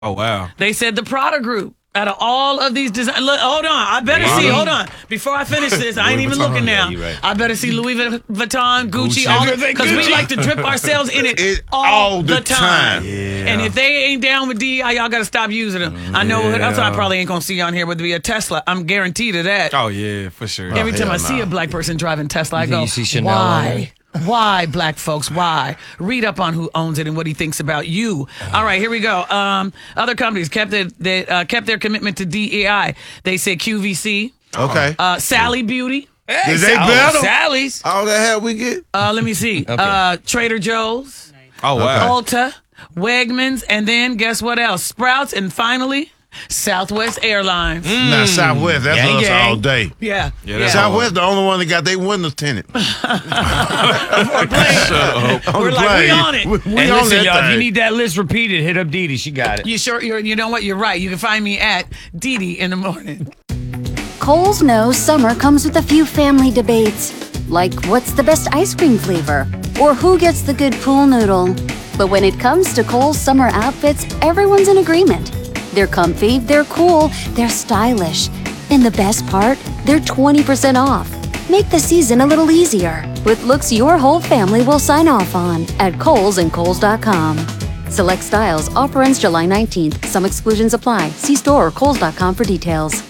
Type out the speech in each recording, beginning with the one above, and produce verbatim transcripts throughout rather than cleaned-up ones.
Oh, wow. They said the Prada Group. Out of all of these designs, hold on. I better Wow. see. Hold on. Before I finish this, I ain't even Vuitton. looking now. Yeah, you right. I better see Louis Vuitton, Gucci, Gucci. all Because because we Gucci. like to drip ourselves in it, It- all, all the, the time. time. Yeah. And if they ain't down with D E I, y'all got to stop using them. I know that's what I Yeah. probably ain't gonna see on here, whether it be a Tesla. I'm guaranteed of that. Oh, yeah, for sure. Every time hell I see nah. a black person driving Tesla, I You think go, you see Chanel on why? Why, black folks? Why? Read up on who owns it and what he thinks about you. All right, here we go. Um, other companies kept their, they, uh, kept their commitment to D E I. They said Q V C, Okay. uh, Sally Beauty. Hey, Is they Sal- better? Sally's. All that hell we get? Uh, let me see. Uh, Trader Joe's, Oh, wow. Ulta, Wegmans, and then guess what else? Sprouts, and finally, Southwest Airlines. Now, Southwest, that's Gang, us gang. all day. Yeah. Yeah, that's Southwest, the only one that got their windows tinted. on We're the like, we plane. on it. We, we And on listen, that y'all, if you thing. need that list repeated, hit up Dee Dee. She got it. You sure? You're, you know what? You're right. You can find me at Dee Dee in the morning. Kohl's knows summer comes with a few family debates, like what's the best ice cream flavor, or who gets the good pool noodle. But when it comes to Kohl's summer outfits, everyone's in agreement. They're comfy, they're cool, they're stylish. And the best part, they're twenty percent off. Make the season a little easier with looks your whole family will sign off on at Kohl's and Kohl's dot com. Select styles, offer ends July nineteenth. Some exclusions apply. See store or Kohl's dot com for details.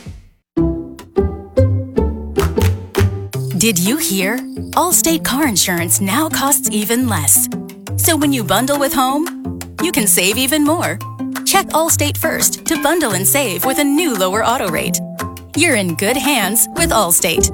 Did you hear? Allstate car insurance now costs even less. So when you bundle with home, you can save even more. Check Allstate first to bundle and save with a new lower auto rate. You're in good hands with Allstate.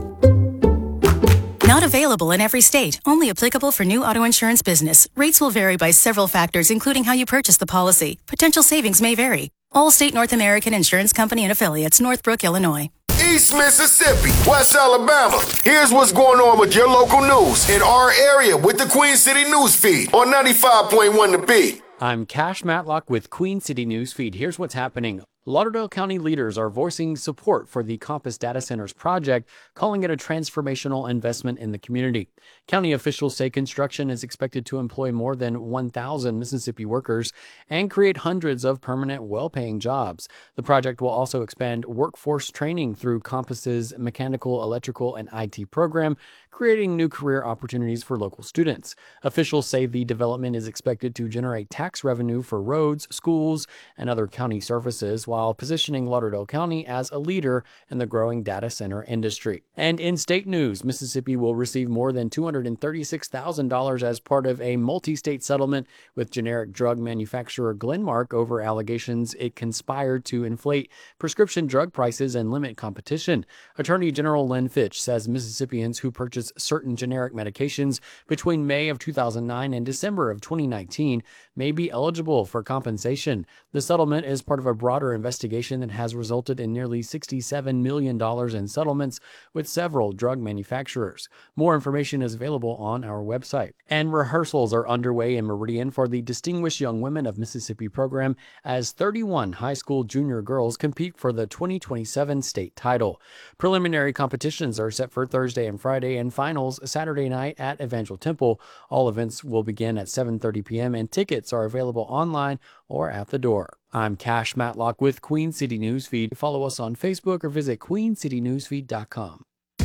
Not available in every state. Only applicable for new auto insurance business. Rates will vary by several factors, including how you purchase the policy. Potential savings may vary. Allstate North American Insurance Company and Affiliates, Northbrook, Illinois. East Mississippi, West Alabama. Here's what's going on with your local news in our area with the Queen City News Feed on ninety-five point one The Beat. I'm Cash Matlock with Queen City News Feed. Here's what's happening. Lauderdale County leaders are voicing support for the Compass Data Centers project, calling it a transformational investment in the community. County officials say construction is expected to employ more than one thousand Mississippi workers and create hundreds of permanent, well-paying jobs. The project will also expand workforce training through Compass's mechanical, electrical, and I T program, creating new career opportunities for local students. Officials say the development is expected to generate tax revenue for roads, schools, and other county services, while positioning Lauderdale County as a leader in the growing data center industry. And in state news, Mississippi will receive more than two hundred thirty-six thousand dollars as part of a multi-state settlement with generic drug manufacturer Glenmark over allegations it conspired to inflate prescription drug prices and limit competition. Attorney General Lynn Fitch says Mississippians who purchase certain generic medications between May of two thousand nine and December of twenty nineteen may be eligible for compensation. The settlement is part of a broader investigation that has resulted in nearly sixty-seven million dollars in settlements with several drug manufacturers. More information is available on our website. And rehearsals are underway in Meridian for the Distinguished Young Women of Mississippi program as thirty-one high school junior girls compete for the twenty twenty-seven state title. Preliminary competitions are set for Thursday and Friday and finals Saturday night at Evangel Temple. All events will begin at seven thirty p.m. and tickets are available online or at the door. I'm Cash Matlock with Queen City News Feed. Follow us on Facebook or visit queen city news feed dot com.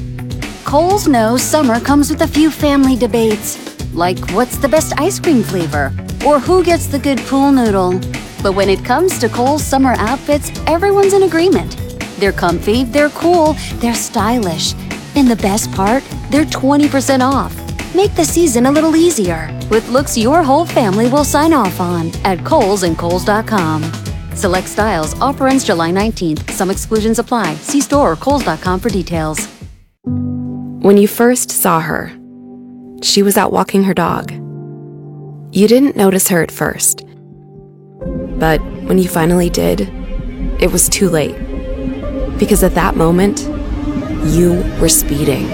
Kohl's knows summer comes with a few family debates, like what's the best ice cream flavor, or who gets the good pool noodle. But when it comes to Kohl's summer outfits, everyone's in agreement. They're comfy, they're cool, they're stylish. And the best part, they're twenty percent off. Make the season a little easier with looks your whole family will sign off on at Kohl's and Kohl's dot com. Select styles, offer ends July nineteenth. Some exclusions apply. See store or Kohl's dot com for details. When you first saw her, she was out walking her dog. You didn't notice her at first. But when you finally did, it was too late. Because at that moment, you were speeding.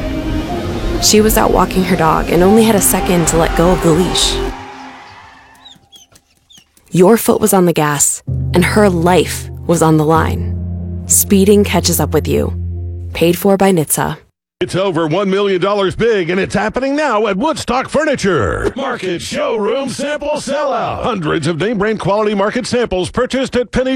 She was out walking her dog and only had a second to let go of the leash. Your foot was on the gas, and her life was on the line. Speeding catches up with you. Paid for by N H T S A. It's over one million dollars big, and it's happening now at Woodstock Furniture. Market Showroom Sample Sellout. Hundreds of name brand quality market samples purchased at Penny